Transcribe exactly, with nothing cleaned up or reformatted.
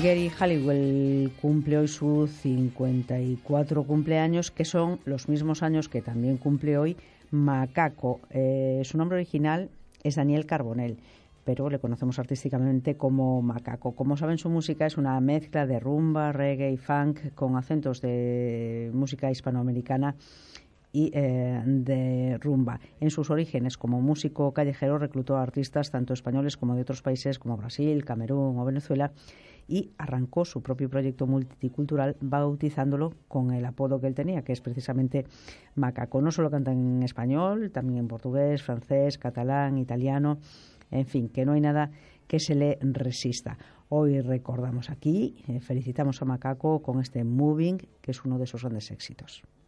Geri Halliwell cumple hoy sus cincuenta y cuatro cumpleaños, que son los mismos años que también cumple hoy Macaco. Eh, su nombre original es Daniel Carbonell, pero le conocemos artísticamente como Macaco. Como saben, su música es una mezcla de rumba, reggae y funk con acentos de música hispanoamericana y eh, de rumba. En sus orígenes como músico callejero reclutó a artistas tanto españoles como de otros países como Brasil, Camerún o Venezuela, y arrancó su propio proyecto multicultural bautizándolo con el apodo que él tenía, que es precisamente Macaco. No solo canta en español, también en portugués, francés, catalán, italiano, en fin, que no hay nada que se le resista. Hoy recordamos aquí, eh, felicitamos a Macaco con este Moving, que es uno de sus grandes éxitos.